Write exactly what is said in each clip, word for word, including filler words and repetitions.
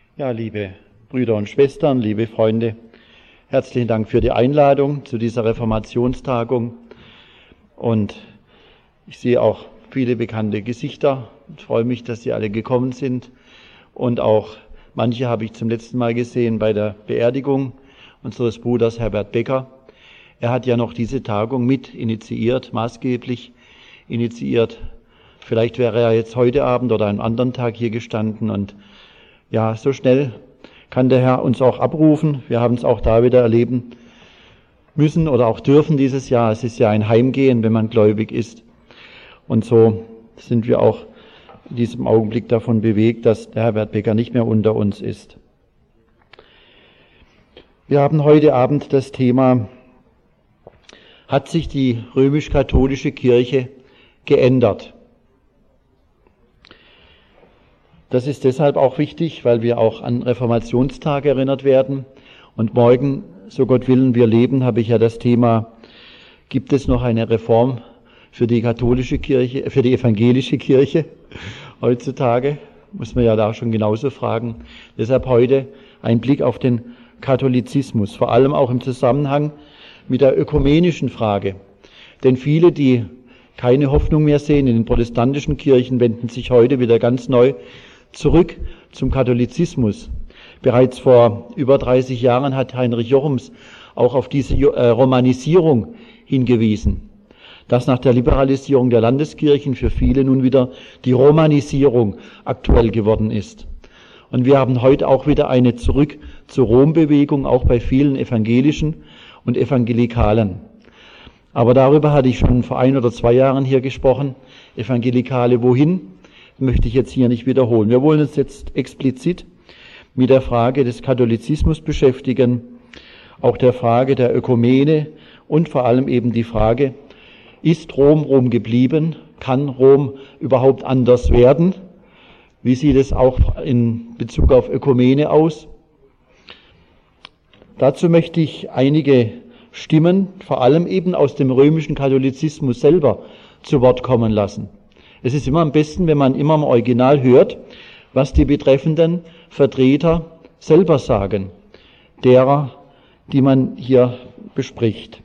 Ja, liebe Brüder und Schwestern, liebe Freunde, herzlichen Dank für die Einladung zu dieser Reformationstagung. Und ich sehe auch viele bekannte Gesichter und freue mich, dass Sie alle gekommen sind. Und auch manche habe ich zum letzten Mal gesehen bei der Beerdigung unseres Bruders Herbert Becker. Er hat ja noch diese Tagung mit initiiert, maßgeblich initiiert. Vielleicht wäre er jetzt heute Abend oder einen anderen Tag hier gestanden. Und ja, so schnell kann der Herr uns auch abrufen. Wir haben es auch da wieder erleben müssen oder auch dürfen dieses Jahr. Es ist ja ein Heimgehen, wenn man gläubig ist. Und so sind wir auch in diesem Augenblick davon bewegt, dass der Herbert Becker nicht mehr unter uns ist. Wir haben heute Abend das Thema: Hat sich die römisch-katholische Kirche geändert? Das ist deshalb auch wichtig, weil wir auch an Reformationstag erinnert werden. Und morgen, so Gott willen, wir leben, habe ich ja das Thema: Gibt es noch eine Reform für die katholische Kirche, für die evangelische Kirche heutzutage? Muss man ja da schon genauso fragen. Deshalb heute ein Blick auf den Katholizismus, vor allem auch im Zusammenhang mit der ökumenischen Frage. Denn viele, die keine Hoffnung mehr sehen in den protestantischen Kirchen, wenden sich heute wieder ganz neu zurück zum Katholizismus. Bereits vor über dreißig Jahren hat Heinrich Jochems auch auf diese äh, Romanisierung hingewiesen, dass nach der Liberalisierung der Landeskirchen für viele nun wieder die Romanisierung aktuell geworden ist. Und wir haben heute auch wieder eine Zurück zur Rom-Bewegung, auch bei vielen Evangelischen und Evangelikalen. Aber darüber hatte ich schon vor ein oder zwei Jahren hier gesprochen. Evangelikale wohin? Möchte ich jetzt hier nicht wiederholen. Wir wollen uns jetzt explizit mit der Frage des Katholizismus beschäftigen, auch der Frage der Ökumene und vor allem eben die Frage: Ist Rom Rom geblieben? Kann Rom überhaupt anders werden? Wie sieht es auch in Bezug auf Ökumene aus? Dazu möchte ich einige Stimmen, vor allem eben aus dem römischen Katholizismus selber, zu Wort kommen lassen. Es ist immer am besten, wenn man immer im Original hört, was die betreffenden Vertreter selber sagen, derer, die man hier bespricht.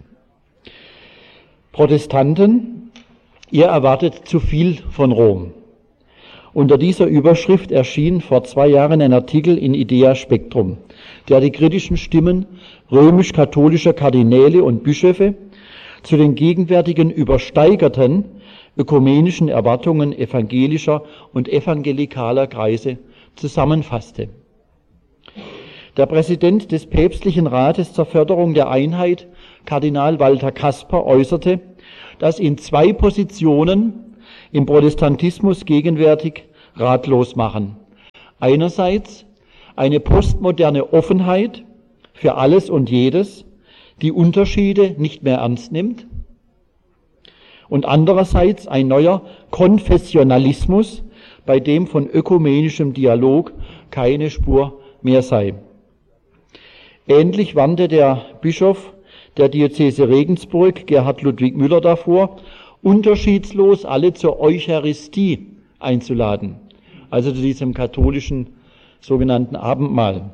Protestanten, ihr erwartet zu viel von Rom. Unter dieser Überschrift erschien vor zwei Jahren ein Artikel in Idea Spectrum, der die kritischen Stimmen römisch-katholischer Kardinäle und Bischöfe zu den gegenwärtigen übersteigerten ökumenischen Erwartungen evangelischer und evangelikaler Kreise zusammenfasste. Der Präsident des Päpstlichen Rates zur Förderung der Einheit, Kardinal Walter Kasper, äußerte, dass ihn zwei Positionen im Protestantismus gegenwärtig ratlos machen. Einerseits eine postmoderne Offenheit für alles und jedes, die Unterschiede nicht mehr ernst nimmt, und andererseits ein neuer Konfessionalismus, bei dem von ökumenischem Dialog keine Spur mehr sei. Ähnlich warnte der Bischof der Diözese Regensburg, Gerhard Ludwig Müller, davor, unterschiedslos alle zur Eucharistie einzuladen, also zu diesem katholischen sogenannten Abendmahl.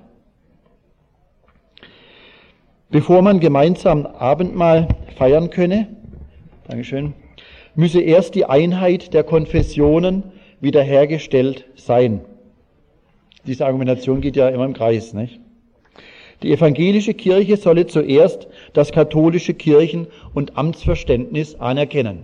Bevor man gemeinsam Abendmahl feiern könne, Dankeschön, müsse erst die Einheit der Konfessionen wiederhergestellt sein. Diese Argumentation geht ja immer im Kreis, nicht? Die evangelische Kirche solle zuerst das katholische Kirchen- und Amtsverständnis anerkennen.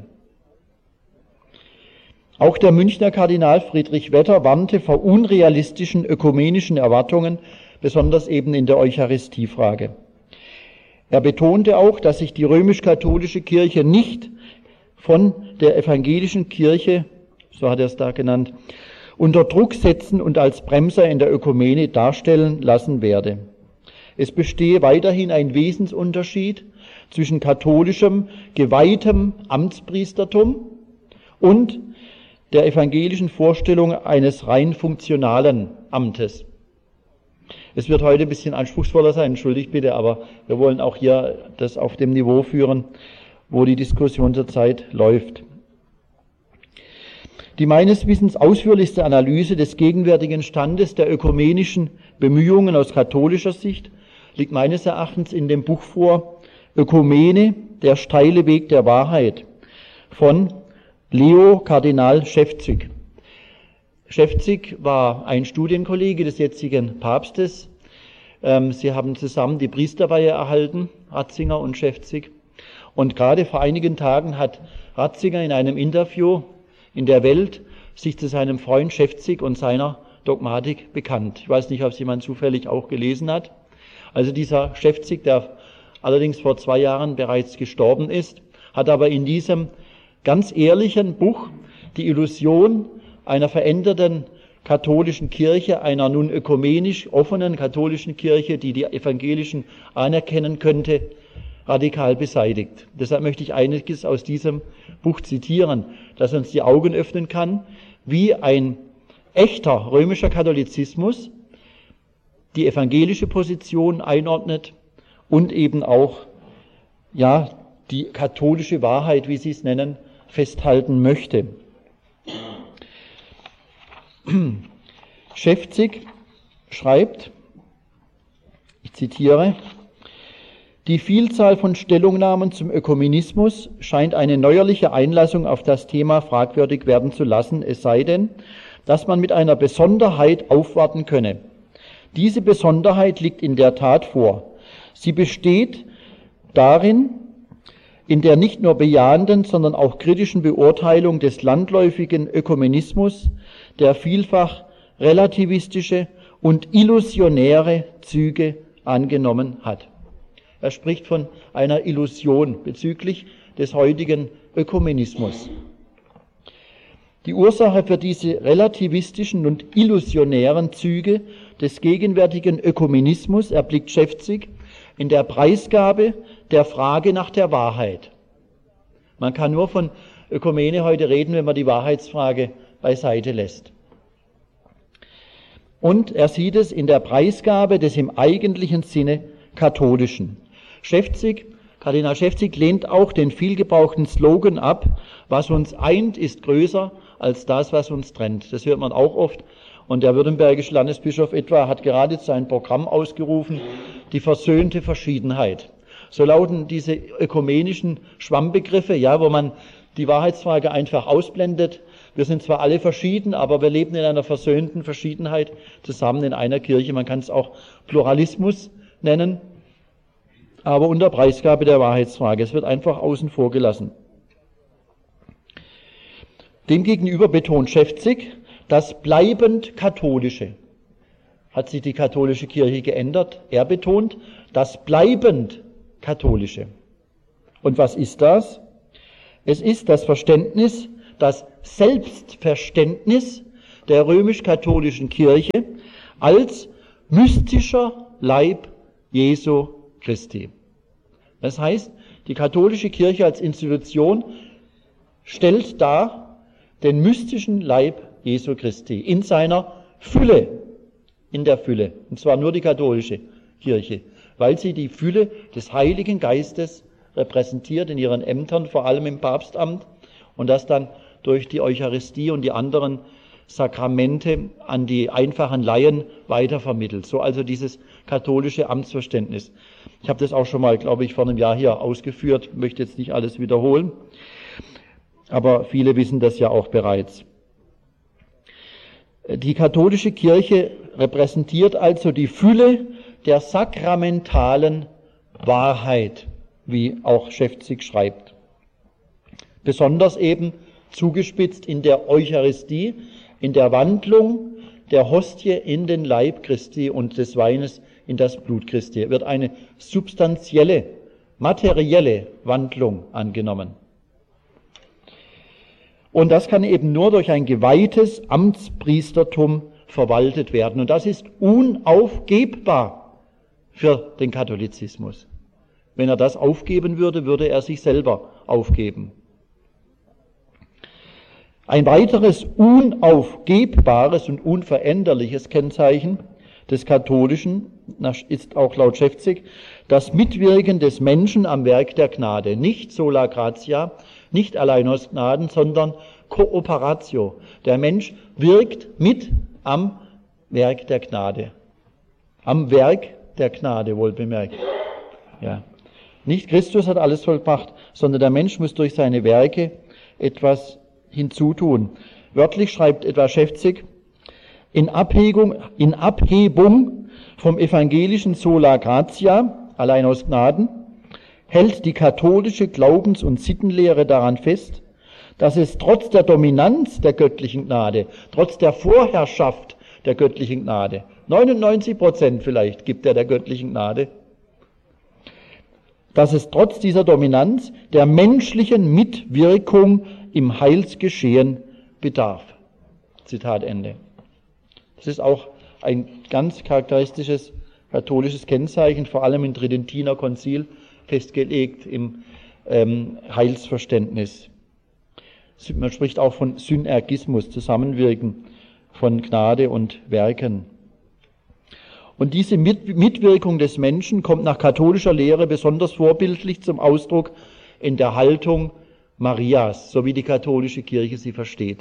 Auch der Münchner Kardinal Friedrich Wetter warnte vor unrealistischen ökumenischen Erwartungen, besonders eben in der Eucharistiefrage. Er betonte auch, dass sich die römisch-katholische Kirche nicht von der evangelischen Kirche, so hat er es da genannt, unter Druck setzen und als Bremser in der Ökumene darstellen lassen werde. Es bestehe weiterhin ein Wesensunterschied zwischen katholischem, geweihtem Amtspriestertum und der evangelischen Vorstellung eines rein funktionalen Amtes. Es wird heute ein bisschen anspruchsvoller sein, entschuldigt bitte, aber wir wollen auch hier das auf dem Niveau führen, wo die Diskussion zurzeit läuft. Die meines Wissens ausführlichste Analyse des gegenwärtigen Standes der ökumenischen Bemühungen aus katholischer Sicht liegt meines Erachtens in dem Buch vor Ökumene, der steile Weg der Wahrheit von Leo Kardinal Schäfzig. Schäfzig war ein Studienkollege des jetzigen Papstes. Sie haben zusammen die Priesterweihe erhalten, Ratzinger und Schäfzig. Und gerade vor einigen Tagen hat Ratzinger in einem Interview in der Welt sich zu seinem Freund Schäfzig und seiner Dogmatik bekannt. Ich weiß nicht, ob es jemand zufällig auch gelesen hat. Also dieser Schäfzig, der allerdings vor zwei Jahren bereits gestorben ist, hat aber in diesem ganz ehrlichen Buch die Illusion einer veränderten katholischen Kirche, einer nun ökumenisch offenen katholischen Kirche, die die Evangelischen anerkennen könnte, radikal beseitigt. Deshalb möchte ich einiges aus diesem Buch zitieren, das uns die Augen öffnen kann, wie ein echter römischer Katholizismus die evangelische Position einordnet und eben auch ja die katholische Wahrheit, wie Sie es nennen, festhalten möchte. Schäfzig schreibt, ich zitiere, die Vielzahl von Stellungnahmen zum Ökumenismus scheint eine neuerliche Einlassung auf das Thema fragwürdig werden zu lassen, es sei denn, dass man mit einer Besonderheit aufwarten könne. Diese Besonderheit liegt in der Tat vor. Sie besteht darin, in der nicht nur bejahenden, sondern auch kritischen Beurteilung des landläufigen Ökumenismus, der vielfach relativistische und illusionäre Züge angenommen hat. Er spricht von einer Illusion bezüglich des heutigen Ökumenismus. Die Ursache für diese relativistischen und illusionären Züge des gegenwärtigen Ökumenismus erblickt Schäfzig in der Preisgabe der Frage nach der Wahrheit. Man kann nur von Ökumene heute reden, wenn man die Wahrheitsfrage beiseite lässt. Und er sieht es in der Preisgabe des im eigentlichen Sinne Katholischen. Schäfzig, Kardinal Schäfzig lehnt auch den vielgebrauchten Slogan ab, was uns eint, ist größer als das, was uns trennt. Das hört man auch oft. Und der württembergische Landesbischof etwa hat gerade sein Programm ausgerufen, die versöhnte Verschiedenheit. So lauten diese ökumenischen Schwammbegriffe, ja, wo man die Wahrheitsfrage einfach ausblendet. Wir sind zwar alle verschieden, aber wir leben in einer versöhnten Verschiedenheit zusammen in einer Kirche. Man kann es auch Pluralismus nennen, aber unter Preisgabe der Wahrheitsfrage. Es wird einfach außen vor gelassen. Demgegenüber betont Schäfzig das bleibend Katholische. Hat sich die katholische Kirche geändert? Er betont das bleibend Katholische. Und was ist das? Es ist das Verständnis, das Selbstverständnis der römisch-katholischen Kirche als mystischer Leib Jesu Christi. Das heißt, die katholische Kirche als Institution stellt dar den mystischen Leib Jesu Christi in seiner Fülle, in der Fülle, und zwar nur die katholische Kirche, weil sie die Fülle des Heiligen Geistes repräsentiert in ihren Ämtern, vor allem im Papstamt, und das dann durch die Eucharistie und die anderen Sakramente an die einfachen Laien weitervermittelt. So also dieses katholische Amtsverständnis. Ich habe das auch schon mal, glaube ich, vor einem Jahr hier ausgeführt, möchte jetzt nicht alles wiederholen, aber viele wissen das ja auch bereits. Die katholische Kirche repräsentiert also die Fülle der sakramentalen Wahrheit, wie auch Schäfzig schreibt. Besonders eben zugespitzt in der Eucharistie, in der Wandlung der Hostie in den Leib Christi und des Weines in das Blut Christi, wird eine substanzielle, materielle Wandlung angenommen. Und das kann eben nur durch ein geweihtes Amtspriestertum verwaltet werden. Und das ist unaufgebbar für den Katholizismus. Wenn er das aufgeben würde, würde er sich selber aufgeben. Ein weiteres unaufgebbares und unveränderliches Kennzeichen des Katholischen ist auch laut Schäfzig das Mitwirken des Menschen am Werk der Gnade. Nicht sola gratia, nicht allein aus Gnaden, sondern Kooperatio. Der Mensch wirkt mit am Werk der Gnade. Am Werk der Gnade, wohl bemerkt. Ja. Nicht Christus hat alles vollbracht, sondern der Mensch muss durch seine Werke etwas hinzutun. Wörtlich schreibt etwa Schäfzig, in Abhebung, in Abhebung vom evangelischen Sola Gratia, allein aus Gnaden, hält die katholische Glaubens- und Sittenlehre daran fest, dass es trotz der Dominanz der göttlichen Gnade, trotz der Vorherrschaft der göttlichen Gnade, neunundneunzig Prozent vielleicht gibt er der göttlichen Gnade, dass es trotz dieser Dominanz der menschlichen Mitwirkung im Heilsgeschehen bedarf. Zitat Ende. Das ist auch ein ganz charakteristisches katholisches Kennzeichen, vor allem im Tridentiner Konzil festgelegt im ähm, Heilsverständnis. Man spricht auch von Synergismus, Zusammenwirken von Gnade und Werken. Und diese Mitwirkung des Menschen kommt nach katholischer Lehre besonders vorbildlich zum Ausdruck in der Haltung Marias, so wie die katholische Kirche sie versteht.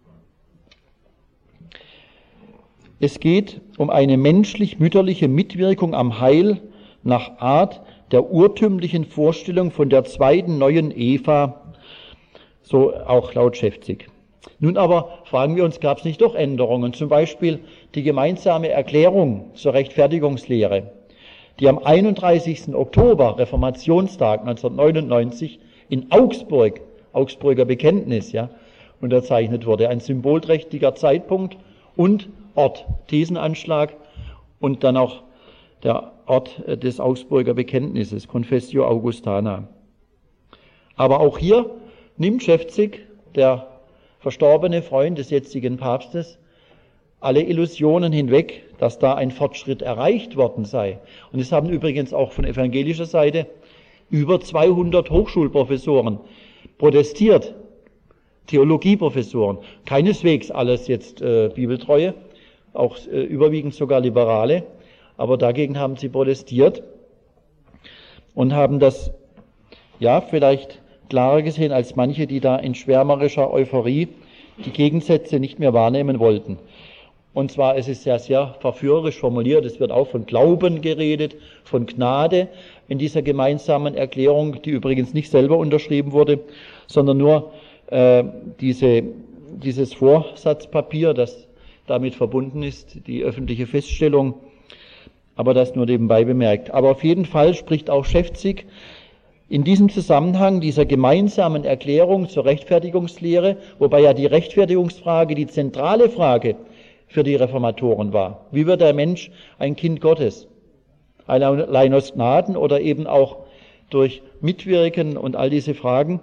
Es geht um eine menschlich-mütterliche Mitwirkung am Heil nach Art der urtümlichen Vorstellung von der zweiten neuen Eva, so auch laut Schäfzig. Nun aber fragen wir uns, gab es nicht doch Änderungen? Zum Beispiel die gemeinsame Erklärung zur Rechtfertigungslehre, die am einunddreißigsten Oktober, Reformationstag neunzehnhundertneunundneunzig, in Augsburg, Augsburger Bekenntnis, ja, unterzeichnet wurde. Ein symbolträchtiger Zeitpunkt und Ort, Thesenanschlag und dann auch der Ort des Augsburger Bekenntnisses, Confessio Augustana. Aber auch hier nimmt Schäfzig, der verstorbene Freund des jetzigen Papstes, alle Illusionen hinweg, dass da ein Fortschritt erreicht worden sei. Und es haben übrigens auch von evangelischer Seite über zweihundert Hochschulprofessoren protestiert, Theologieprofessoren, keineswegs alles jetzt äh, Bibeltreue, auch äh, überwiegend sogar Liberale, aber dagegen haben sie protestiert und haben das, ja, vielleicht klarer gesehen als manche, die da in schwärmerischer Euphorie die Gegensätze nicht mehr wahrnehmen wollten. Und zwar, es ist ja sehr verführerisch formuliert, es wird auch von Glauben geredet, von Gnade in dieser gemeinsamen Erklärung, die übrigens nicht selber unterschrieben wurde, sondern nur äh, diese, dieses Vorsatzpapier, das damit verbunden ist, die öffentliche Feststellung, aber das nur nebenbei bemerkt. Aber auf jeden Fall spricht auch Schäfzig in diesem Zusammenhang dieser gemeinsamen Erklärung zur Rechtfertigungslehre, wobei ja die Rechtfertigungsfrage die zentrale Frage für die Reformatoren war. Wie wird der Mensch ein Kind Gottes? Allein aus Gnaden oder eben auch durch Mitwirken und all diese Fragen?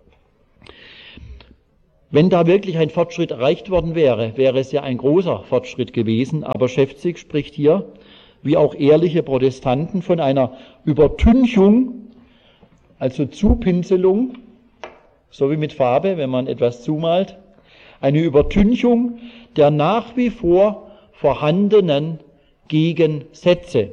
Wenn da wirklich ein Fortschritt erreicht worden wäre, wäre es ja ein großer Fortschritt gewesen, aber Schäfzig spricht hier, wie auch ehrliche Protestanten, von einer Übertünchung, also Zupinselung, so wie mit Farbe, wenn man etwas zumalt, eine Übertünchung der nach wie vor vorhandenen Gegensätze.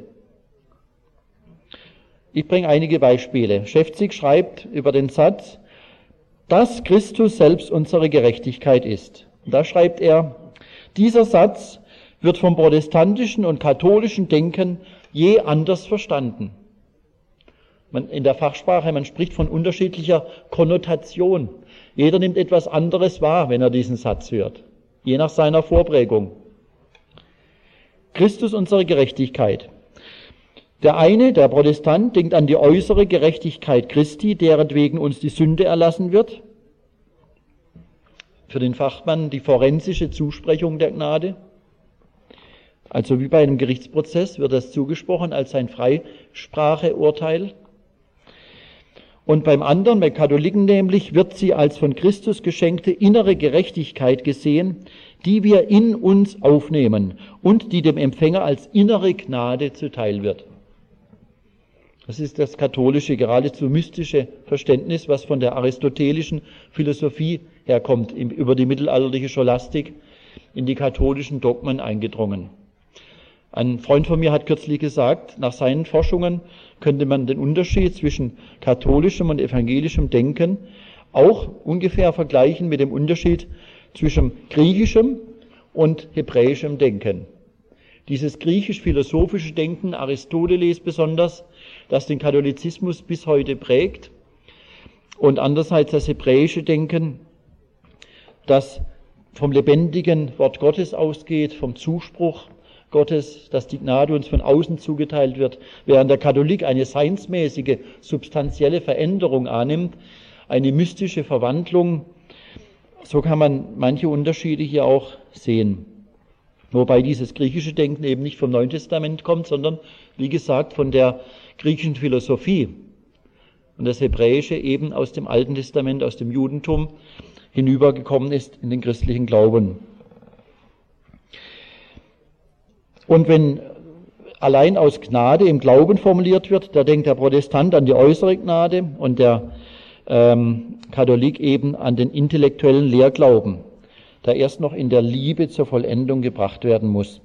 Ich bringe einige Beispiele. Schäfzig schreibt über den Satz, dass Christus selbst unsere Gerechtigkeit ist. Und da schreibt er, dieser Satz wird vom protestantischen und katholischen Denken je anders verstanden. Man, in der Fachsprache, man spricht von unterschiedlicher Konnotation. Jeder nimmt etwas anderes wahr, wenn er diesen Satz hört, je nach seiner Vorprägung. Christus unsere Gerechtigkeit. Der eine, der Protestant, denkt an die äußere Gerechtigkeit Christi, deretwegen uns die Sünde erlassen wird. Für den Fachmann die forensische Zusprechung der Gnade. Also wie bei einem Gerichtsprozess wird das zugesprochen als ein Freispracheurteil. Und beim anderen, bei Katholiken nämlich, wird sie als von Christus geschenkte innere Gerechtigkeit gesehen, die wir in uns aufnehmen und die dem Empfänger als innere Gnade zuteil wird. Das ist das katholische, geradezu mystische Verständnis, was von der aristotelischen Philosophie herkommt, über die mittelalterliche Scholastik in die katholischen Dogmen eingedrungen. Ein Freund von mir hat kürzlich gesagt, nach seinen Forschungen könnte man den Unterschied zwischen katholischem und evangelischem Denken auch ungefähr vergleichen mit dem Unterschied zwischen griechischem und hebräischem Denken. Dieses griechisch-philosophische Denken, Aristoteles besonders, das den Katholizismus bis heute prägt, und andererseits das hebräische Denken, das vom lebendigen Wort Gottes ausgeht, vom Zuspruch Gottes, dass die Gnade uns von außen zugeteilt wird, während der Katholik eine seinsmäßige, substanzielle Veränderung annimmt, eine mystische Verwandlung. So kann man manche Unterschiede hier auch sehen. Wobei dieses griechische Denken eben nicht vom Neuen Testament kommt, sondern, wie gesagt, von der griechischen Philosophie. Und das Hebräische eben aus dem Alten Testament, aus dem Judentum hinübergekommen ist in den christlichen Glauben. Und wenn allein aus Gnade im Glauben formuliert wird, da denkt der Protestant an die äußere Gnade und der ähm, Katholik eben an den intellektuellen Lehrglauben, der erst noch in der Liebe zur Vollendung gebracht werden muss.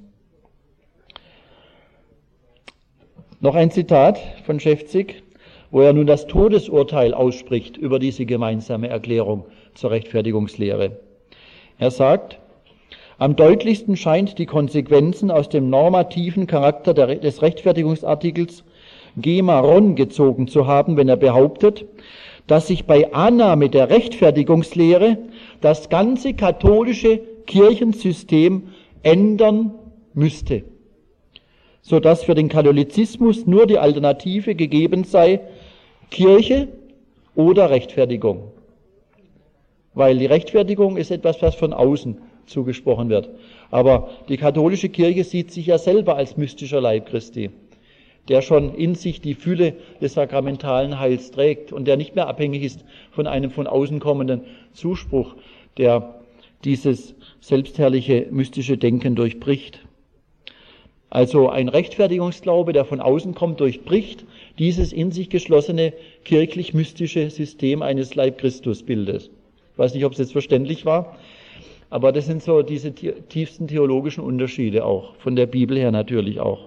Noch ein Zitat von Schäfzig, wo er nun das Todesurteil ausspricht über diese gemeinsame Erklärung zur Rechtfertigungslehre. Er sagt, am deutlichsten scheint die Konsequenzen aus dem normativen Charakter des Rechtfertigungsartikels Gemaron gezogen zu haben, wenn er behauptet, dass sich bei Annahme der Rechtfertigungslehre das ganze katholische Kirchensystem ändern müsste, sodass für den Katholizismus nur die Alternative gegeben sei, Kirche oder Rechtfertigung. Weil die Rechtfertigung ist etwas, was von außen zugesprochen wird. Aber die katholische Kirche sieht sich ja selber als mystischer Leib Christi, der schon in sich die Fülle des sakramentalen Heils trägt und der nicht mehr abhängig ist von einem von außen kommenden Zuspruch, der dieses selbstherrliche mystische Denken durchbricht. Also ein Rechtfertigungsglaube, der von außen kommt, durchbricht dieses in sich geschlossene kirchlich-mystische System eines Leib-Christus-Bildes. Ich weiß nicht, ob es jetzt verständlich war, aber das sind so diese tiefsten theologischen Unterschiede auch, von der Bibel her natürlich auch.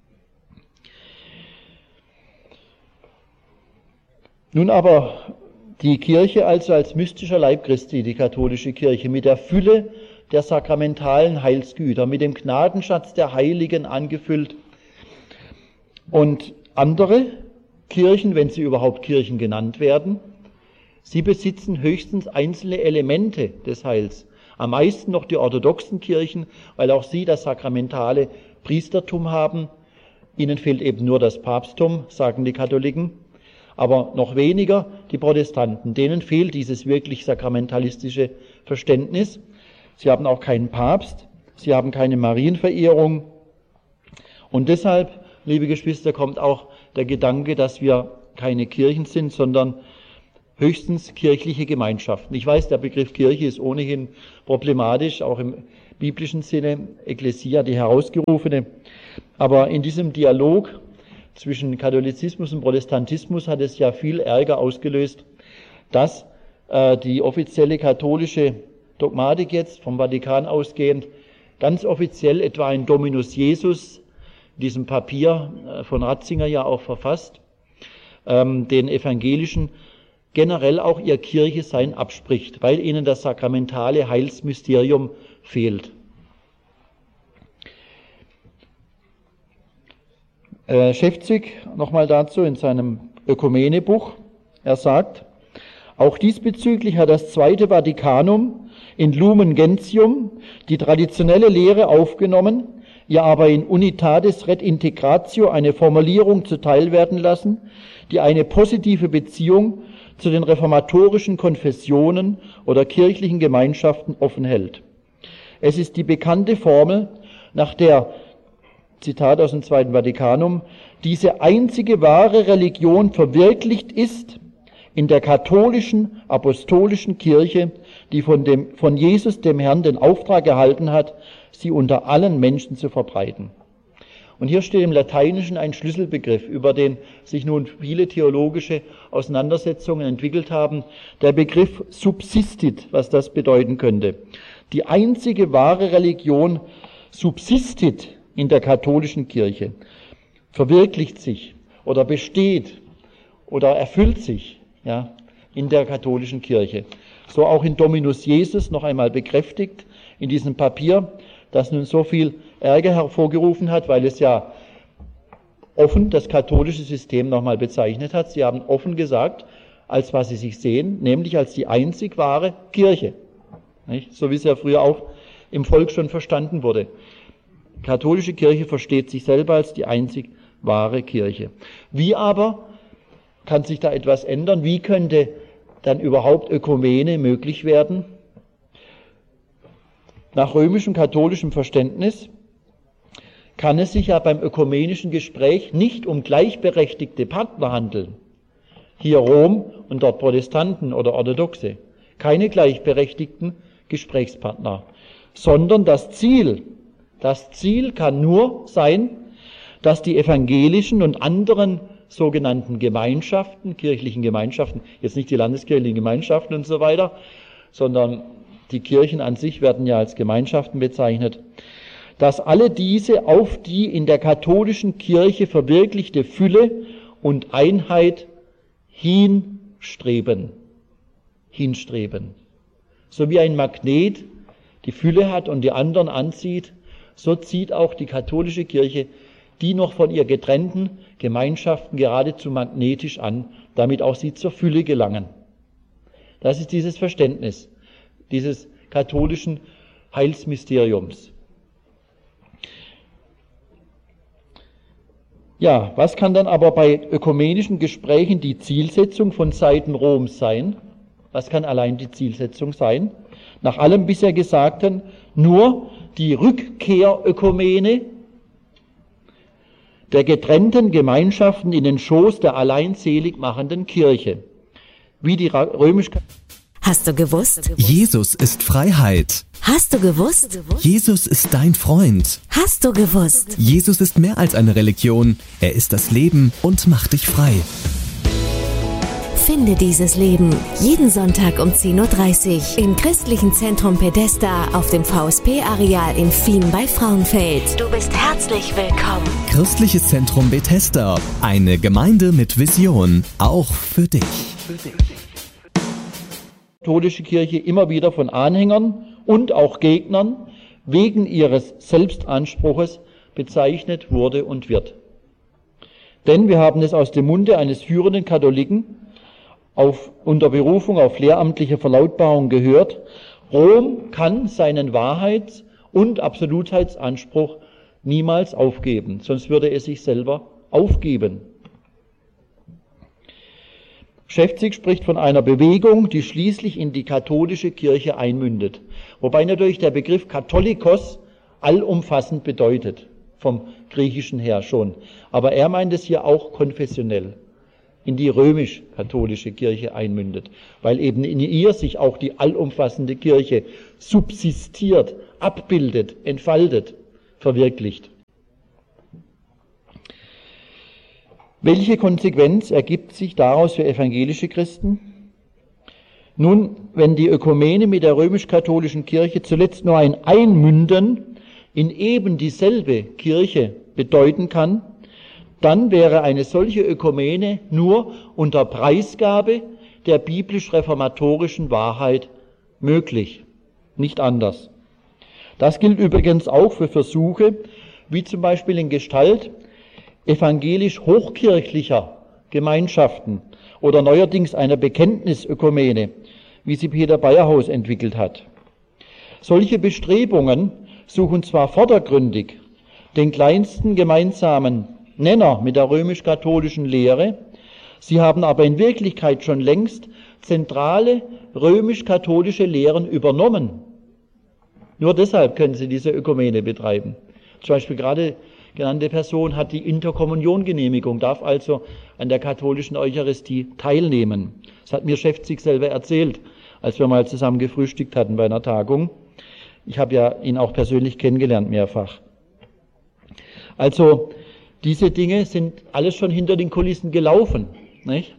Nun aber die Kirche also als mystischer Leib Christi, die katholische Kirche, mit der Fülle der sakramentalen Heilsgüter, mit dem Gnadenschatz der Heiligen angefüllt. Und andere Kirchen, wenn sie überhaupt Kirchen genannt werden, sie besitzen höchstens einzelne Elemente des Heils. Am meisten noch die orthodoxen Kirchen, weil auch sie das sakramentale Priestertum haben. Ihnen fehlt eben nur das Papsttum, sagen die Katholiken. Aber noch weniger die Protestanten. Denen fehlt dieses wirklich sakramentalistische Verständnis. Sie haben auch keinen Papst, sie haben keine Marienverehrung. Und deshalb, liebe Geschwister, kommt auch der Gedanke, dass wir keine Kirchen sind, sondern höchstens kirchliche Gemeinschaften. Ich weiß, der Begriff Kirche ist ohnehin problematisch, auch im biblischen Sinne, Ekklesia, die Herausgerufene. Aber in diesem Dialog zwischen Katholizismus und Protestantismus hat es ja viel Ärger ausgelöst, dass äh, die offizielle katholische Dogmatik jetzt vom Vatikan ausgehend ganz offiziell etwa ein Dominus Jesus, diesem Papier äh, von Ratzinger ja auch verfasst, ähm, den Evangelischen generell auch ihr Kirche-Sein abspricht, weil ihnen das sakramentale Heilsmysterium fehlt. Äh, Schäfzig nochmal dazu in seinem Ökumene-Buch, er sagt, auch diesbezüglich hat das Zweite Vatikanum in Lumen Gentium die traditionelle Lehre aufgenommen, ihr aber in Unitatis Red Integratio eine Formulierung zuteilwerden lassen, die eine positive Beziehung zu den reformatorischen Konfessionen oder kirchlichen Gemeinschaften offen hält. Es ist die bekannte Formel, nach der, Zitat aus dem Zweiten Vatikanum, diese einzige wahre Religion verwirklicht ist in der katholischen, apostolischen Kirche, die von, dem, von Jesus, dem Herrn, den Auftrag erhalten hat, sie unter allen Menschen zu verbreiten. Und hier steht im Lateinischen ein Schlüsselbegriff, über den sich nun viele theologische Auseinandersetzungen entwickelt haben. Der Begriff subsistit, was das bedeuten könnte. Die einzige wahre Religion subsistit in der katholischen Kirche, verwirklicht sich oder besteht oder erfüllt sich. Ja, in der katholischen Kirche. So auch in Dominus Jesus noch einmal bekräftigt in diesem Papier, das nun so viel Ärger hervorgerufen hat, weil es ja offen das katholische System nochmal bezeichnet hat. Sie haben offen gesagt, als was sie sich sehen, nämlich als die einzig wahre Kirche. Nicht? So wie es ja früher auch im Volk schon verstanden wurde. Die katholische Kirche versteht sich selber als die einzig wahre Kirche. Wie aber kann sich da etwas ändern? Wie könnte dann überhaupt Ökumene möglich werden? Nach römischem katholischem Verständnis kann es sich ja beim ökumenischen Gespräch nicht um gleichberechtigte Partner handeln. Hier Rom und dort Protestanten oder Orthodoxe. Keine gleichberechtigten Gesprächspartner. Sondern das Ziel, das Ziel kann nur sein, dass die evangelischen und anderen sogenannten Gemeinschaften, kirchlichen Gemeinschaften, jetzt nicht die landeskirchlichen Gemeinschaften und so weiter, sondern die Kirchen an sich werden ja als Gemeinschaften bezeichnet, dass alle diese auf die in der katholischen Kirche verwirklichte Fülle und Einheit hinstreben. Hinstreben. So wie ein Magnet die Fülle hat und die anderen anzieht, so zieht auch die katholische Kirche die noch von ihr getrennten Gemeinschaften geradezu magnetisch an, damit auch sie zur Fülle gelangen. Das ist dieses Verständnis dieses katholischen Heilsmysteriums. Ja, was kann dann aber bei ökumenischen Gesprächen die Zielsetzung von Seiten Roms sein? Was kann allein die Zielsetzung sein? Nach allem bisher Gesagten nur die Rückkehrökumene der getrennten Gemeinschaften in den Schoß der allein selig machenden Kirche. Wie die römisch Hast du gewusst? Jesus ist Freiheit. Hast du gewusst? Jesus ist dein Freund. Hast du gewusst? Jesus ist mehr als eine Religion. Er ist das Leben und macht dich frei. Finde dieses Leben jeden Sonntag um zehn Uhr dreißig im Christlichen Zentrum Pedesta auf dem V S P-Areal in Fien bei Frauenfeld. Du bist herzlich willkommen. Christliches Zentrum Bethesda, eine Gemeinde mit Vision, auch für dich. Für dich. Die katholische Kirche immer wieder von Anhängern und auch Gegnern wegen ihres Selbstanspruches bezeichnet wurde und wird. Denn wir haben es aus dem Munde eines führenden Katholiken auf, unter Berufung auf lehramtliche Verlautbarung gehört, Rom kann seinen Wahrheits- und Absolutheitsanspruch niemals aufgeben, sonst würde es sich selber aufgeben. Schäfzig spricht von einer Bewegung, die schließlich in die katholische Kirche einmündet, wobei natürlich der Begriff Katholikos allumfassend bedeutet, vom Griechischen her schon. Aber er meint es hier auch konfessionell, in die römisch-katholische Kirche einmündet, weil eben in ihr sich auch die allumfassende Kirche subsistiert, abbildet, entfaltet, verwirklicht. Welche Konsequenz ergibt sich daraus für evangelische Christen? Nun, wenn die Ökumene mit der römisch-katholischen Kirche zuletzt nur ein Einmünden in eben dieselbe Kirche bedeuten kann, dann wäre eine solche Ökumene nur unter Preisgabe der biblisch-reformatorischen Wahrheit möglich, nicht anders. Das gilt übrigens auch für Versuche, wie zum Beispiel in Gestalt evangelisch-hochkirchlicher Gemeinschaften oder neuerdings einer Bekenntnisökumene, wie sie Peter Bayerhaus entwickelt hat. Solche Bestrebungen suchen zwar vordergründig den kleinsten gemeinsamen Nenner mit der römisch-katholischen Lehre, sie haben aber in Wirklichkeit schon längst zentrale römisch-katholische Lehren übernommen. Nur deshalb können sie diese Ökumene betreiben. Zum Beispiel gerade genannte Person hat die Interkommuniongenehmigung, darf also an der katholischen Eucharistie teilnehmen. Das hat mir Schäfzig selber erzählt, als wir mal zusammen gefrühstückt hatten bei einer Tagung. Ich habe ja ihn auch persönlich kennengelernt mehrfach. Also diese Dinge sind alles schon hinter den Kulissen gelaufen, nicht?